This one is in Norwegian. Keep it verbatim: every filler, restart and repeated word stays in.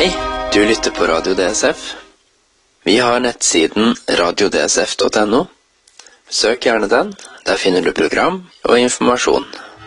Hei, du lytter på Radio D S F. Vi har nettsiden radio d s f punktum n o. Søk gjerne den, der finner du program og informasjon.